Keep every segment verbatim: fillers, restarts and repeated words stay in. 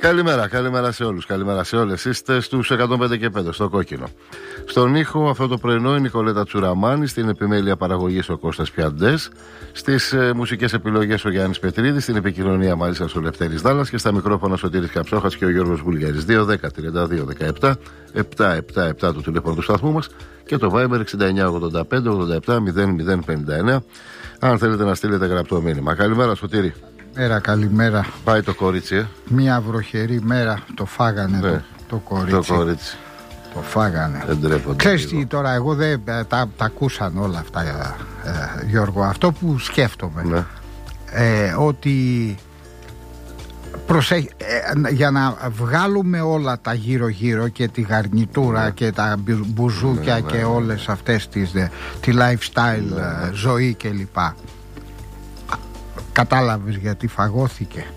Καλημέρα, καλημέρα σε όλους, καλημέρα σε όλες. Είστε στους εκατόν πέντε και πέντε, στο κόκκινο. Στον ήχο αυτό το πρωινό η Νικολέτα Τσουραμάνη, στην επιμέλεια παραγωγής ο Κώστας Πιαντές, στις ε, μουσικές επιλογές ο Γιάννης Πετρίδης, στην επικοινωνία μαζί σας ο Λευτέρης Δάλλας και στα μικρόφωνα ο Σωτήρης Καψόχας και ο Γιώργος Βουλγαρής. δύο δέκα τριάντα δύο δεκαεπτά επτακόσια εβδομήντα επτά το τηλέφωνο του σταθμού μας και το Viber εξήντα εννιά ογδόντα πέντε ογδόντα επτά μηδέν μηδέν πενήντα εννέα αν θέλετε να στείλετε γραπτό μήνυμα. Καλημέρα, Σωτήρη. Μέρα, καλημέρα. Πάει το κορίτσι, ε. Μια βροχερή μέρα το φάγανε, ναι, το, το κορίτσι. Το κορίτσι. Το φάγανε. Δεν τρέπονται. Ξέρεις τι, τώρα εγώ δεν τα, τα ακούσαν όλα αυτά, ε, Γιώργο. Αυτό που σκέφτομαι, ναι, ε, ότι προσέ, ε, για να βγάλουμε όλα τα γύρω γύρω και τη γαρνιτούρα, ναι, και τα μπουζούκια, ναι, και, ναι, όλες αυτές τις, τη lifestyle, ναι, ζωή κλπ. Κατάλαβες γιατί φαγώθηκε?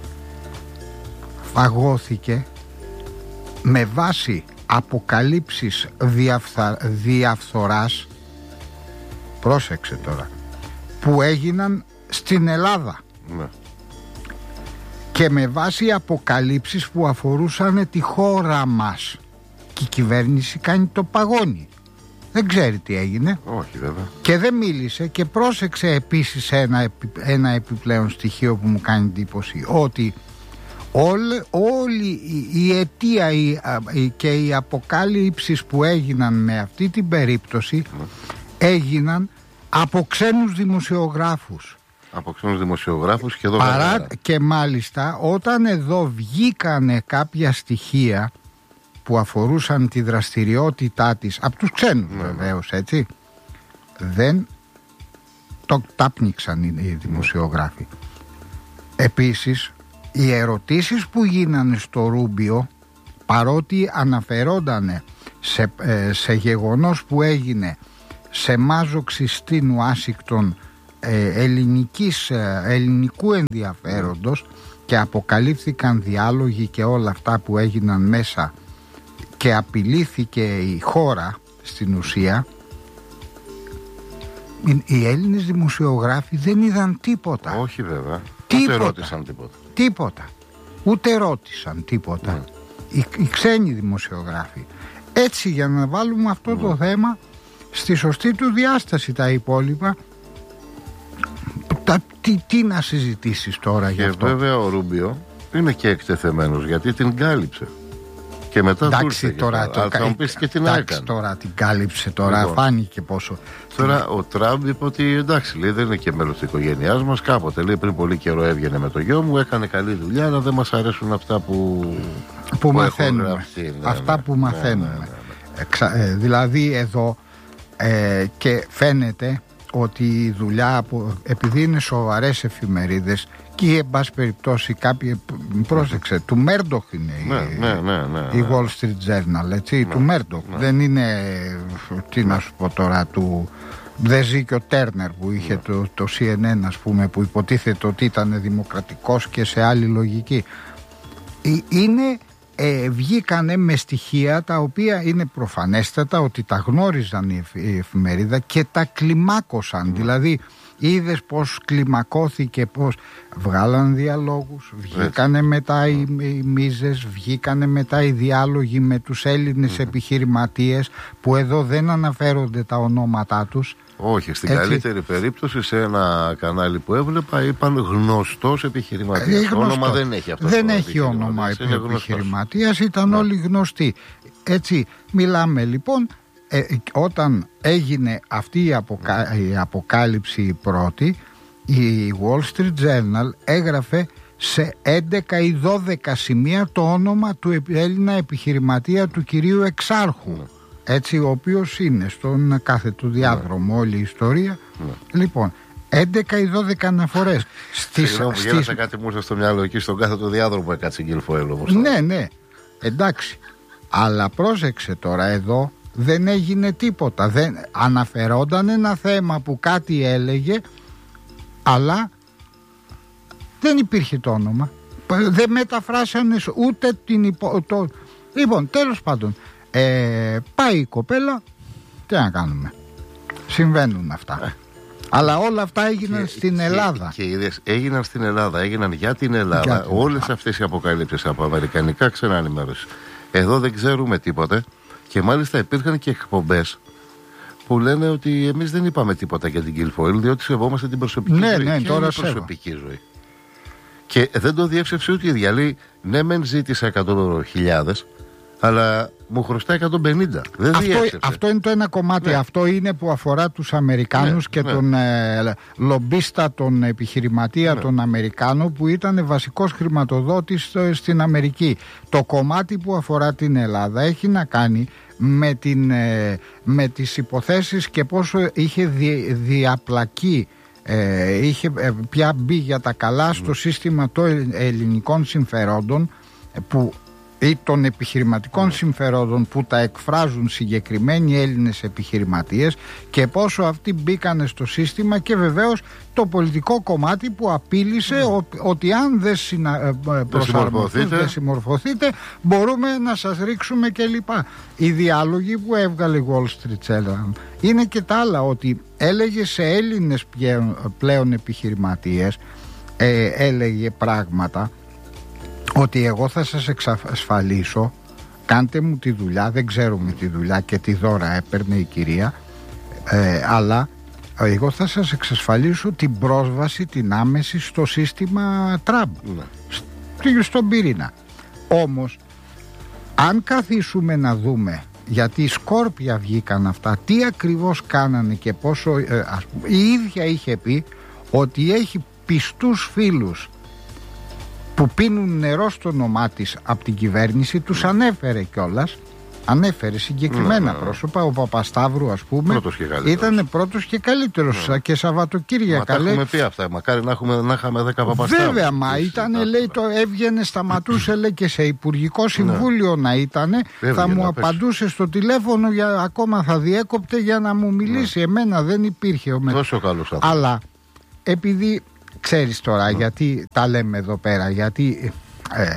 Φαγώθηκε με βάση αποκαλύψεις διαφθα... διαφθοράς, πρόσεξε τώρα, που έγιναν στην Ελλάδα, ναι, και με βάση αποκαλύψεις που αφορούσαν τη χώρα μας, και η κυβέρνηση κάνει το παγόνι. Δεν ξέρει τι έγινε. Όχι, βέβαια. Και δεν μίλησε. Και πρόσεξε επίσης ένα, ένα επιπλέον στοιχείο που μου κάνει εντύπωση, ότι όλη, όλη η, η αιτία η, η, και οι αποκάλυψεις που έγιναν με αυτή την περίπτωση, mm, έγιναν από ξένους δημοσιογράφους. Από ξένους δημοσιογράφους και εδώ Παρά, και μάλιστα όταν εδώ βγήκανε κάποια στοιχεία που αφορούσαν τη δραστηριότητά της από τους ξένους, ναι, βεβαίως, έτσι, δεν το τάπνιξαν οι δημοσιογράφοι. Επίσης, οι ερωτήσεις που γίνανε στο Ρούμπιο, παρότι αναφερόντανε σε, ε, σε γεγονός που έγινε σε μάζοξη στην Ουάσιγκτον, ε, ελληνικής, ε, ελληνικού ενδιαφέροντος, και αποκαλύφθηκαν διάλογοι και όλα αυτά που έγιναν μέσα και απειλήθηκε η χώρα στην ουσία, οι Έλληνες δημοσιογράφοι δεν είδαν τίποτα. Όχι, βέβαια. Τίποτα. Ούτε ρώτησαν τίποτα. Τίποτα. Ούτε ρώτησαν τίποτα. Mm. Οι, οι ξένοι δημοσιογράφοι. Έτσι, για να βάλουμε αυτό mm. το θέμα στη σωστή του διάσταση, τα υπόλοιπα, τα, τι, τι να συζητήσεις τώρα γι' αυτό? Και βέβαια ο Ρούμπιο είναι και εκτεθεμένος, γιατί την κάλυψε. Και μετά εντάξει, τώρα, το, κα... και και την εντάξει, τώρα την κάλυψε, τώρα λοιπόν, φάνηκε πόσο. Τώρα ο Τραμπ είπε ότι εντάξει, λέει, δεν είναι και μέλος της οικογένειάς μας. Κάποτε, λέει, πριν πολύ καιρό έβγαινε με το γιο μου, έκανε καλή δουλειά, αλλά δεν μας αρέσουν αυτά που, που, που μαθαίνουμε. Γραφτεί, ναι, αυτά ναι, που ναι, μαθαίνουμε. Ναι, ναι, ναι. Εξα... Ε, δηλαδή εδώ ε, και φαίνεται ότι η δουλειά από... επειδή είναι σοβαρές εφημερίδες, και εν πάση περιπτώσει κάποιοι, πρόσεξε, του Μέρντοχ είναι, ναι, η, ναι, ναι, ναι, η Wall Street Journal, έτσι, ναι, του Μέρντοχ, ναι, δεν είναι, τι να σου πω τώρα, του δεν ζει και ο Τέρνερ που είχε, ναι, το, το σι εν εν, ας πούμε, που υποτίθεται ότι ήταν δημοκρατικός και σε άλλη λογική. Είναι, ε, βγήκανε με στοιχεία τα οποία είναι προφανέστατα ότι τα γνώριζαν η, εφ, η εφημερίδα και τα κλιμάκωσαν, mm. δηλαδή είδες πως κλιμακώθηκε, πως βγάλαν διαλόγους, βγήκανε μετά οι, οι μίζες, βγήκανε μετά οι διάλογοι με τους Έλληνες mm. επιχειρηματίες, που εδώ δεν αναφέρονται τα ονόματά τους. Όχι, στην έτσι, καλύτερη περίπτωση σε ένα κανάλι που έβλεπα είπαν γνωστός επιχειρηματίας. Ε, όνομα δεν έχει αυτό. Δεν έχει όνομα επιχειρηματίας, ήταν, ναι, όλοι γνωστοί. Έτσι μιλάμε λοιπόν. Ε, όταν έγινε αυτή η, αποκα... η αποκάλυψη η πρώτη, η Wall Street Journal έγραφε σε έντεκα ή δώδεκα σημεία το όνομα του Έλληνα επιχειρηματία, του κυρίου Εξάρχου, ναι, έτσι, ο οποίος είναι στον κάθε του διάδρομο, ναι, όλη η ιστορία, ναι. Λοιπόν, έντεκα ή δώδεκα αναφορές. Συγγνώμη που γέλασα, κάτι μου ήρθε στο μυαλό, εκεί στον κάθε του διάδρομο έκατσε Γκυλφοέλο. Ναι, ναι, εντάξει, αλλά πρόσεξε τώρα εδώ. Δεν έγινε τίποτα. Δεν... Αναφερόταν ένα θέμα που κάτι έλεγε, αλλά δεν υπήρχε το όνομα. Δεν μεταφράσανε ούτε την υπο... το... Λοιπόν, τέλος πάντων, ε, πάει η κοπέλα, τι να κάνουμε. Συμβαίνουν αυτά. Αλλά όλα αυτά έγιναν και, στην και, Ελλάδα. Και, και είδες, έγιναν στην Ελλάδα, έγιναν για την Ελλάδα. Όλες αυτές οι αποκαλύψεις από αμερικανικά ξένα ενημέρωση. Εδώ δεν ξέρουμε τίποτε. Και μάλιστα υπήρχαν και εκπομπές που λένε ότι εμείς δεν είπαμε τίποτα για την Guilfoyle, διότι σεβόμαστε την προσωπική ναι, ζωή. Ναι, και τώρα είναι προσωπική ζωή. Και δεν το διέψευσε ούτε η ίδια. Λέει, ναι, μεν ζήτησα εκατό χιλιάδες, αλλά μου χρωστά εκατόν πενήντα. Δεν αυτό, αυτό είναι το ένα κομμάτι. Ναι. Αυτό είναι που αφορά τους Αμερικάνους, ναι, και ναι. τον ε, λομπίστα, τον επιχειρηματία, ναι. τον Αμερικάνο, που ήταν βασικός χρηματοδότης στην Αμερική. Το κομμάτι που αφορά την Ελλάδα έχει να κάνει με, την, ε, με τις υποθέσεις και πόσο είχε δι, διαπλακεί, ε, είχε ε, πια μπει για τα καλά στο ναι. σύστημα των ελληνικών συμφερόντων, που ή των επιχειρηματικών συμφερόντων που τα εκφράζουν συγκεκριμένοι Έλληνες επιχειρηματίες, και πόσο αυτοί μπήκανε στο σύστημα, και βεβαίως το πολιτικό κομμάτι που απείλησε mm. ο, ότι αν δεν συνα, προσαρμοθείτε, δεν συμμορφωθείτε, μπορούμε να σας ρίξουμε κλπ. Οι διάλογοι που έβγαλε Wall Street Journal είναι και τα άλλα, ότι έλεγε σε Έλληνες πλέον, πλέον επιχειρηματίες, ε, έλεγε πράγματα ότι εγώ θα σας εξασφαλίσω, κάντε μου τη δουλειά, δεν ξέρουμε τη δουλειά και τι δώρα έπαιρνε η κυρία, ε, αλλά εγώ θα σας εξασφαλίσω την πρόσβαση, την άμεση στο σύστημα Τραμπ, ναι. στον πυρήνα. Όμως αν καθίσουμε να δούμε, γιατί οι Σκόρπια βγήκαν αυτά, τι ακριβώς κάνανε και πόσο, ε, ας πούμε, η ίδια είχε πει ότι έχει πιστούς φίλους που πίνουν νερό στο όνομά της από την κυβέρνηση. Τους ανέφερε κιόλας, ανέφερε συγκεκριμένα ναι, πρόσωπα. Ο Παπασταύρου, ας πούμε, ήταν πρώτος και καλύτερος, ναι. και Σαββατοκύριακα. Μα τα έχουμε πει αυτά, μακάρι να, έχουμε, να είχαμε δέκα Παπασταύρου. Βέβαια, μα ήταν, λέει, το έβγαινε, σταματούσε, λέει, και σε Υπουργικό Συμβούλιο ναι. να ήταν, θα μου απαντούσε στο τηλέφωνο, για, ακόμα θα διέκοπτε για να μου μιλήσει, ναι. εμένα δεν υπήρχε ο τόσο καλός αυτό. Αλλά επειδή ξέρεις τώρα, mm. γιατί τα λέμε εδώ πέρα, γιατί ε,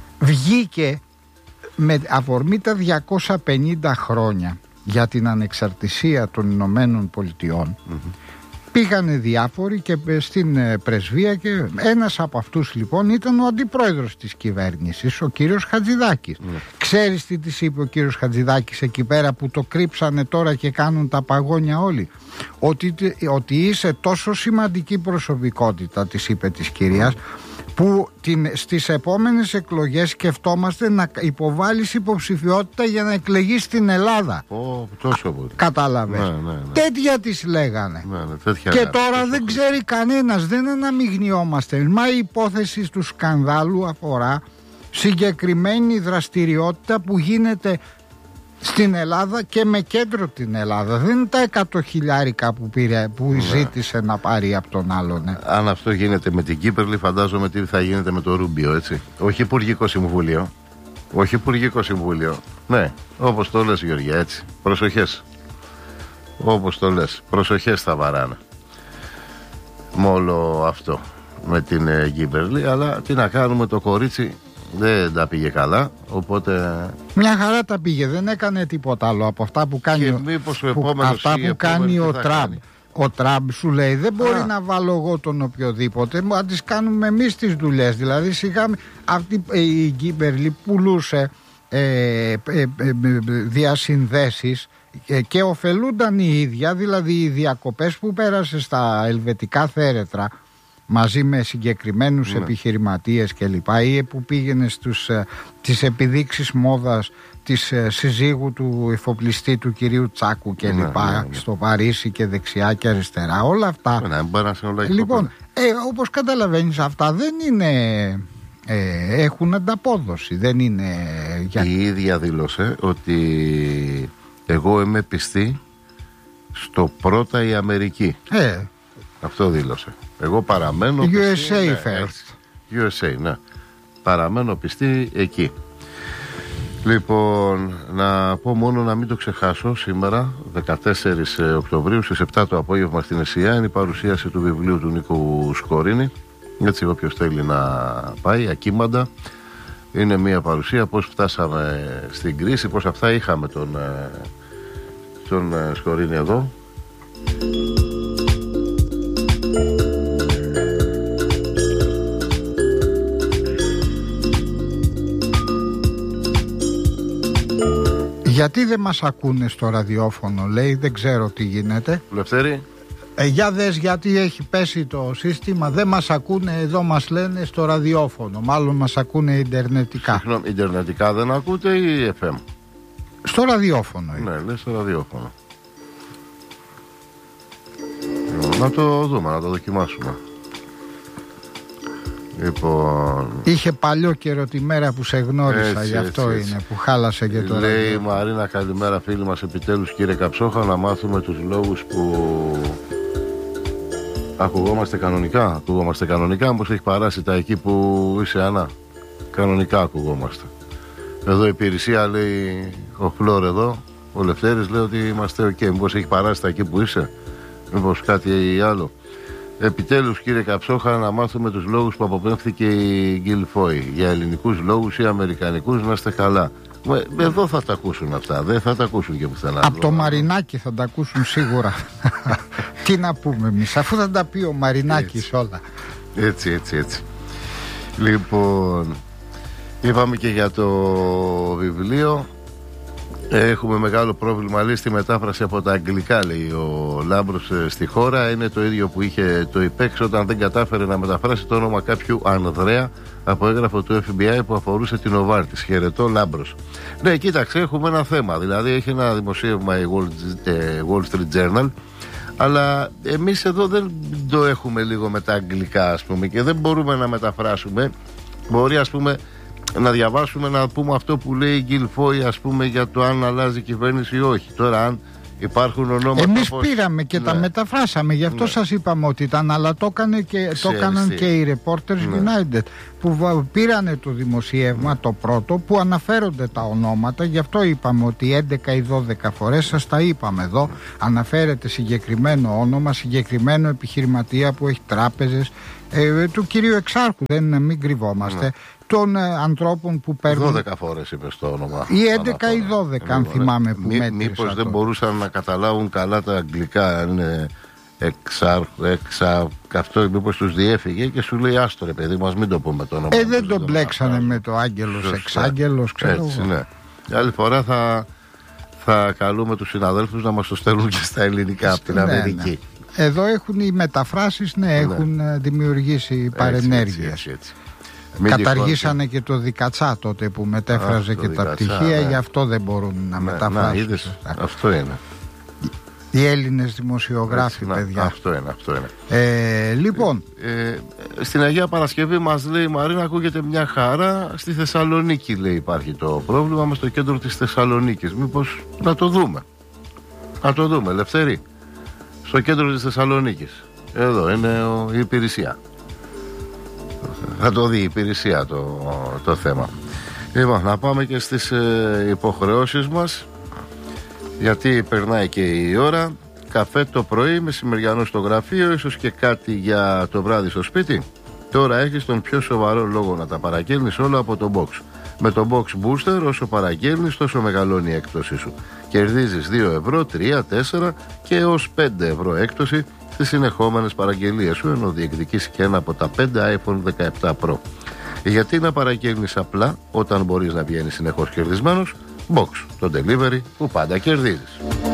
βγήκε με αφορμή τα διακόσια πενήντα χρόνια για την ανεξαρτησία των Ηνωμένων Πολιτειών, mm-hmm. πήγανε διάφοροι και στην πρεσβεία, και ένας από αυτούς λοιπόν ήταν ο αντιπρόεδρος της κυβέρνησης, ο κύριος Χατζηδάκης. Mm. Ξέρεις τι της είπε ο κύριος Χατζηδάκης εκεί πέρα, που το κρύψανε τώρα και κάνουν τα παγόνια όλοι? Ότι, ότι είσαι τόσο σημαντική προσωπικότητα, της είπε της κυρίας, που την, στις επόμενες εκλογές σκεφτόμαστε να υποβάλεις υποψηφιότητα για να εκλεγείς στην Ελλάδα. Oh, τόσο πολύ. Κατάλαβες. Ναι, ναι, ναι. Τέτοια της λέγανε. Ναι, ναι, τέτοια και τώρα τέτοια δεν ξέρει κανένας, δεν αναμειγνιόμαστε. Μα η υπόθεση του σκανδάλου αφορά συγκεκριμένη δραστηριότητα που γίνεται στην Ελλάδα και με κέντρο την Ελλάδα. Δεν είναι τα εκατό χιλιάρικα που, πήρε, που ναι. ζήτησε να πάρει από τον άλλον. Ναι. Αν αυτό γίνεται με την Κύπρλη, φαντάζομαι τι θα γίνεται με το Ρούμπιο, έτσι. Όχι Υπουργικό Συμβούλιο. Όχι Υπουργικό Συμβούλιο. Ναι, όπως το λες, Γεωργία, έτσι. Προσοχές. Όπως το λες. Προσοχές θα βαράνε. Με όλο αυτό. Με την ε, Κύπρλη. Αλλά τι να κάνουμε, το κορίτσι δεν τα πήγε καλά, οπότε... Μια χαρά τα πήγε, δεν έκανε τίποτα άλλο από αυτά που κάνει, και ο, μήπως ο που, αυτά που κάνει ο Τραμπ. Ο Τραμπ σου λέει, δεν μπορεί Α. να βάλω εγώ τον οποιοδήποτε, να τις κάνουμε εμείς τις δουλειές. Δηλαδή σιγά αυτή η Κίμπερλι πουλούσε ε, ε, ε, ε, διασυνδέσεις ε, και ωφελούνταν η ίδια, δηλαδή οι διακοπές που πέρασε στα ελβετικά θέρετρα μαζί με συγκεκριμένους ναι. επιχειρηματίες και λοιπά, ή που πήγαινε στους, τις επιδείξεις μόδας της συζύγου του εφοπλιστή του κυρίου Τσάκου και ναι, λοιπά, ναι, ναι. στο Παρίσι και δεξιά και αριστερά, όλα αυτά. Ναι, λοιπόν, ε, όπως καταλαβαίνεις, αυτά δεν είναι, ε, έχουν ανταπόδοση, δεν είναι... Για... Η ίδια δήλωσε ότι εγώ είμαι πιστή στο πρώτα η Αμερική. Ε, Αυτό δήλωσε. Εγώ παραμένω γιου πιστή, ες έι ναι, first. γιου ες έι, ναι. Παραμένω πιστή εκεί. Λοιπόν, να πω μόνο να μην το ξεχάσω, σήμερα δεκατέσσερις Οκτωβρίου στις επτά το απόγευμα στην ΕΣΥΑ είναι η παρουσίαση του βιβλίου του Νίκου Σκορίνη. Έτσι όποιος θέλει να πάει ακίμαντα. Είναι μια παρουσία πώς φτάσαμε στην κρίση, πώς αυτά είχαμε τον, τον Σκορίνη εδώ. Γιατί δεν μας ακούνε στο ραδιόφωνο, λέει, δεν ξέρω τι γίνεται. Λευτέρη. Ε, για δες γιατί έχει πέσει το σύστημα, δεν μας ακούνε εδώ, μας λένε στο ραδιόφωνο, μάλλον μας ακούνε ιντερνετικά. Συγγνώμη, ιντερνετικά δεν ακούτε ή εφ εμ? Στο ραδιόφωνο. Ναι, λέει στο ραδιόφωνο. Να το δούμε, να το δοκιμάσουμε. Λοιπόν... Είχε παλιό καιρό τη μέρα που σε γνώρισα, έτσι, γι' αυτό έτσι, είναι έτσι. που χάλασε και το λέει ραδιόφωνο. η Μαρίνα, καλημέρα φίλοι μας. Επιτέλους κύριε Καψόχα, να μάθουμε τους λόγους που ακουγόμαστε κανονικά. Ακουγόμαστε κανονικά, όπως έχει παράσει τα εκεί που είσαι, Άννα? Κανονικά ακουγόμαστε. Εδώ η υπηρεσία λέει, ο Φλόρ εδώ, ο Λευτέρης λέει ότι είμαστε οκ. Okay. Μήπως έχει παράσει τα εκεί που είσαι, μήπως κάτι άλλο? Επιτέλους κύριε Καψόχα, να μάθουμε τους λόγους που αποπέμφθηκε η Γκίλ Φόι. Για ελληνικούς λόγους ή αμερικανικούς, να είστε καλά. Εδώ θα τα ακούσουν αυτά, δεν θα τα ακούσουν και πουθενά. Από το Μαρινάκι θα τα ακούσουν σίγουρα. Τι να πούμε εμείς, αφού θα τα πει ο Μαρινάκης έτσι. Όλα. Έτσι, έτσι, έτσι. Λοιπόν, είπαμε και για το βιβλίο. Έχουμε μεγάλο πρόβλημα, λέει, στη μετάφραση από τα αγγλικά, λέει ο Λάμπρος, στη χώρα. Είναι το ίδιο που είχε το ΙΠΕΞ όταν δεν κατάφερε να μεταφράσει το όνομα κάποιου Ανδρέα από έγγραφο του εφ μπι άι που αφορούσε την Οβάρτης. Χαιρετώ, Λάμπρος. Ναι, κοίταξε, έχουμε ένα θέμα. Δηλαδή έχει ένα δημοσίευμα η Wall Street Journal, αλλά εμείς εδώ δεν το έχουμε λίγο με τα αγγλικά, ας πούμε, και δεν μπορούμε να μεταφράσουμε. Μπορεί, ας πούμε, να διαβάσουμε, να πούμε αυτό που λέει η Γκίλ Φόι, ας πούμε, για το αν αλλάζει η κυβέρνηση ή όχι. Τώρα, αν υπάρχουν ονόματα. Εμείς όπως... πήραμε και ναι. τα μεταφράσαμε, γι' αυτό ναι. σας είπαμε ότι ήταν, αλλά το, έκανε και, το έκαναν και οι Reporters ναι. United, που πήρανε το δημοσίευμα, ναι. το πρώτο, που αναφέρονται τα ονόματα. Γι' αυτό είπαμε ότι έντεκα ή δώδεκα φορές, σας τα είπαμε εδώ, ναι. αναφέρεται συγκεκριμένο όνομα, συγκεκριμένο επιχειρηματία που έχει τράπεζες, ε, του κυρίου Εξάρχου, δεν μην κρυβόμαστε. Ναι. Των ε, ανθρώπων που παίρνουν. δώδεκα φορές είπες το όνομα. Ή έντεκα ή δώδεκα, αν θυμάμαι που μέτρησα. Μήπως δεν μπορούσαν να καταλάβουν καλά τα αγγλικά, αν είναι εξάρχου, εξα, αυτό, μήπως τους διέφυγε και σου λέει άστο ρε παιδί μας, μην το πούμε το όνομα. Ε, δεν τον μπλέξανε με το άγγελος, εξάγγελος, ξέρω. Έτσι, ναι. Άλλη φορά θα, θα καλούμε τους συναδέλφους να μας το στέλνουν και στα ελληνικά από την ναι, Αμερική. Ναι. Εδώ έχουν οι μεταφράσεις, ναι, έχουν ναι. δημιουργήσει παρενέργειες. Έτσι, έτσι, έτσι. Καταργήσανε και το Δικατσά τότε που μετέφραζε Α, και δικατσά, τα πτυχία, ναι. γι' αυτό δεν μπορούν να ναι, μεταφράσουν. Να, είδες, αυτό είναι. Οι Έλληνες δημοσιογράφοι, έτσι, παιδιά. Να, αυτό είναι, αυτό είναι. Ε, λοιπόν. Ε, ε, στην Αγία Παρασκευή μας λέει η Μαρίνα, ακούγεται μια χαρά. Στη Θεσσαλονίκη, λέει, υπάρχει το πρόβλημα με στο κέντρο της Θεσσαλονίκης. Μήπως να το δούμε. Να το δούμε, Λευτέρη. Στο κέντρο της Θεσσαλονίκης. Εδώ είναι ο, η υπηρεσία. Θα το δει η υπηρεσία το, το θέμα. Λοιπόν, να πάμε και στις ε, υποχρεώσεις μας, γιατί περνάει και η ώρα. Καφέ το πρωί, μεσημεριανό στο γραφείο, ίσως και κάτι για το βράδυ στο σπίτι. Τώρα έχεις τον πιο σοβαρό λόγο να τα παραγγέλνεις όλα από το Box. Με το Box Booster, όσο παραγγέλνεις τόσο μεγαλώνει η έκπτωσή σου. Κερδίζεις δύο ευρώ, τρία, τέσσερα και έως πέντε ευρώ έκπτωση στις συνεχόμενες παραγγελίες σου, ενώ διεκδικείς και ένα από τα πέντε άιφον δεκαεπτά Pro. Γιατί να παραγγέλνεις απλά όταν μπορείς να βγαίνεις συνεχώς κερδισμένος? Box, το delivery που πάντα κερδίζεις.